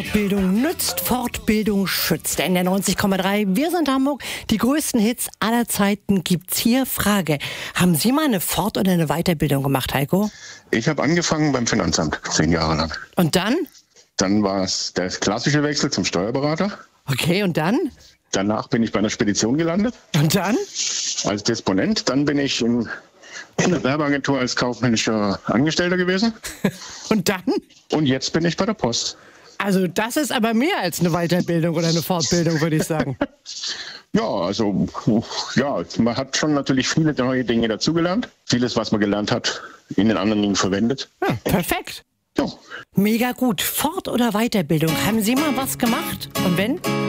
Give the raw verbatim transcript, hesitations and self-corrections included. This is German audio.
Fortbildung nützt, Fortbildung schützt. N D R neunzig Komma drei, wir sind Hamburg. Die größten Hits aller Zeiten gibt's hier. Frage, haben Sie mal eine Fort- oder eine Weiterbildung gemacht, Heiko? Ich habe angefangen beim Finanzamt, zehn Jahre lang. Und dann? Dann war es der klassische Wechsel zum Steuerberater. Okay, und dann? Danach bin ich bei einer Spedition gelandet. Und dann? Als Disponent. Dann bin ich in, in der Werbeagentur als kaufmännischer Angestellter gewesen. Und dann? Und jetzt bin ich bei der Post. Also das ist aber mehr als eine Weiterbildung oder eine Fortbildung, würde ich sagen. Ja, also ja, man hat schon natürlich viele neue Dinge dazugelernt. Vieles, was man gelernt hat, in den anderen Dingen verwendet. Ja, perfekt. Ja. Mega gut. Fort- oder Weiterbildung. Haben Sie mal was gemacht? Und wenn?